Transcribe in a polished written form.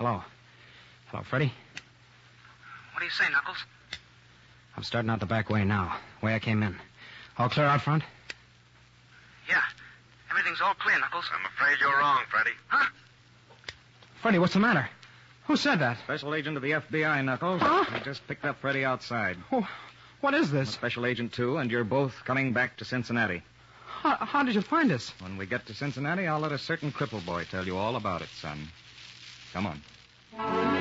Hello. Hello, Freddie. What do you say, Knuckles? I'm starting out the back way now. Way I came in. All clear out front? Yeah. Everything's all clear, Knuckles. I'm afraid you're wrong, Freddie. Huh? Freddie, what's the matter? Who said that? Special agent of the FBI, Knuckles. Huh? We just picked up Freddie outside. Oh, what is I'm this? Special Agent 2, and you're both coming back to Cincinnati. How did you find us? When we get to Cincinnati, I'll let a certain cripple boy tell you all about it, son. Come on.